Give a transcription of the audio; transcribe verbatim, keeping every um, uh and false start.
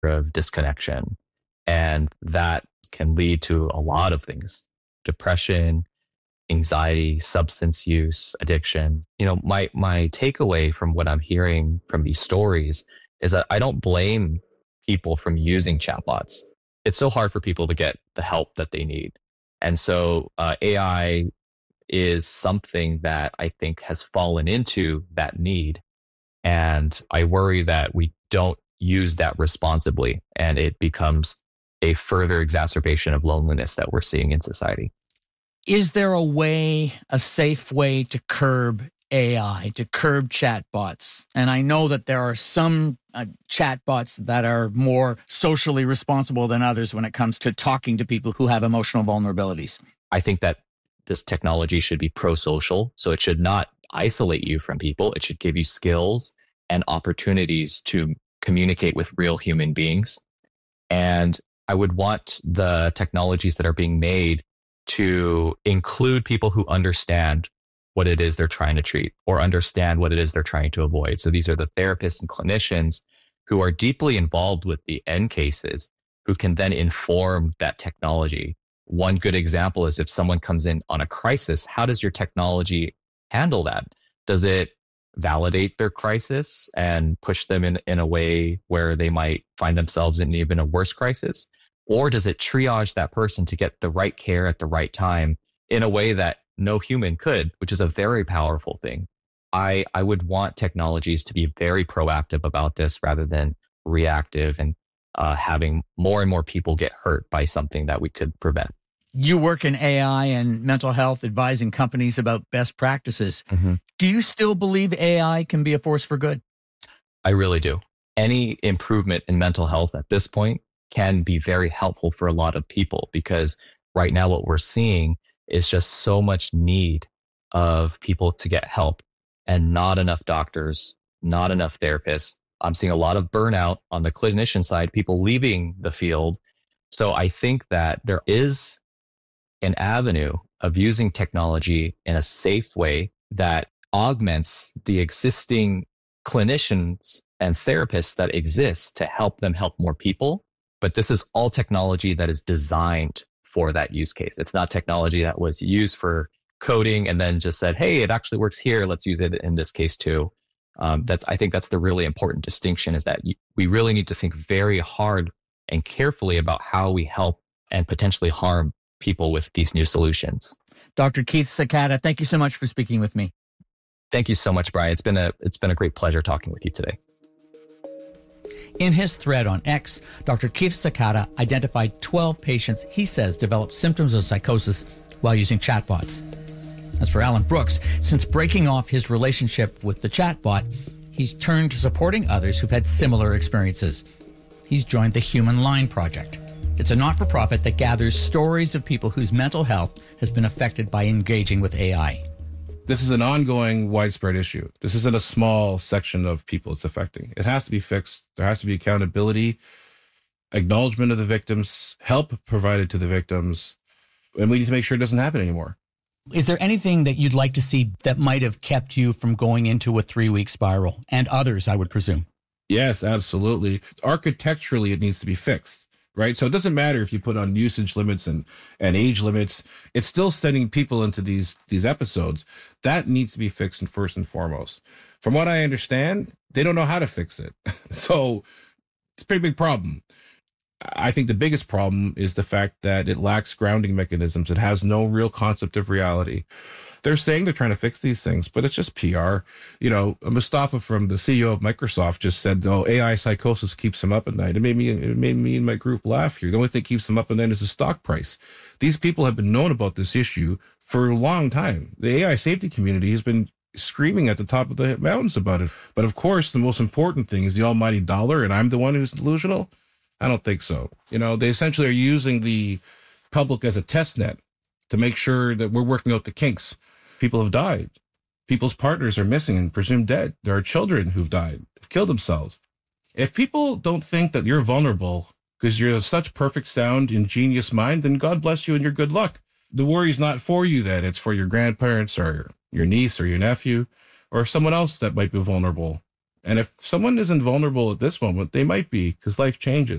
of disconnection. And that can lead to a lot of things: depression, anxiety, substance use, addiction. You know, my my takeaway from what I'm hearing from these stories is that I don't blame people from using chatbots. It's so hard for people to get the help that they need. And so uh, A I is something that I think has fallen into that need. And I worry that we don't use that responsibly, and it becomes a further exacerbation of loneliness that we're seeing in society. Is there a way, a safe way to curb A I, to curb chatbots? And I know that there are some uh, chatbots that are more socially responsible than others when it comes to talking to people who have emotional vulnerabilities. I think that this technology should be pro-social, so it should not isolate you from people. It should give you skills and opportunities to communicate with real human beings. And I would want the technologies that are being made to include people who understand what it is they're trying to treat or understand what it is they're trying to avoid. So these are the therapists and clinicians who are deeply involved with the end cases, who can then inform that technology. One good example is if someone comes in on a crisis, how does your technology handle that? Does it validate their crisis and push them in, in a way where they might find themselves in even a worse crisis? Or does it triage that person to get the right care at the right time in a way that no human could, which is a very powerful thing? I, I would want technologies to be very proactive about this rather than reactive and uh, having more and more people get hurt by something that we could prevent. You work in A I and mental health, advising companies about best practices. Mm-hmm. Do you still believe A I can be a force for good? I really do. Any improvement in mental health at this point can be very helpful for a lot of people, because right now what we're seeing is just so much need of people to get help and not enough doctors, not enough therapists. I'm seeing a lot of burnout on the clinician side, people leaving the field. So I think that there is an avenue of using technology in a safe way that augments the existing clinicians and therapists that exist to help them help more people. But this is all technology that is designed for that use case. It's not technology that was used for coding and then just said, hey, it actually works here, let's use it in this case too. Um, that's I think that's the really important distinction, is that you, we really need to think very hard and carefully about how we help and potentially harm people with these new solutions. Doctor Keith Sakata, thank you so much for speaking with me. Thank you so much, Brian. It's been a it's been a great pleasure talking with you today. In his thread on X, Doctor Keith Sakata identified twelve patients he says developed symptoms of psychosis while using chatbots. As for Alan Brooks, since breaking off his relationship with the chatbot, he's turned to supporting others who've had similar experiences. He's joined the Human Line Project. It's a not-for-profit that gathers stories of people whose mental health has been affected by engaging with A I. This is an ongoing, widespread issue. This isn't a small section of people it's affecting. It has to be fixed. There has to be accountability, acknowledgement of the victims, help provided to the victims, and we need to make sure it doesn't happen anymore. Is there anything that you'd like to see that might have kept you from going into a three-week spiral? And others, I would presume. Yes, absolutely. Architecturally, it needs to be fixed. Right. So it doesn't matter if you put on usage limits and, and age limits. It's still sending people into these these episodes. That needs to be fixed and first and foremost. From what I understand, they don't know how to fix it. So it's a pretty big problem. I think the biggest problem is the fact that it lacks grounding mechanisms. It has no real concept of reality. They're saying they're trying to fix these things, but it's just P R. You know, Mustafa from the C E O of Microsoft just said, oh, A I psychosis keeps him up at night. It made me, it made me and my group laugh here. The only thing that keeps them up at night is the stock price. These people have been known about this issue for a long time. The A I safety community has been screaming at the top of the mountains about it. But of course, the most important thing is the almighty dollar, and I'm the one who's delusional. I don't think so. You know, they essentially are using the public as a test net to make sure that we're working out the kinks. People have died. People's partners are missing and presumed dead. There are children who've died, have killed themselves. If people don't think that you're vulnerable because you're such perfect, sound, ingenious mind, then God bless you and your good luck. The worry's not for you then. It's for your grandparents or your niece or your nephew or someone else that might be vulnerable. And if someone isn't vulnerable at this moment, they might be, because life changes.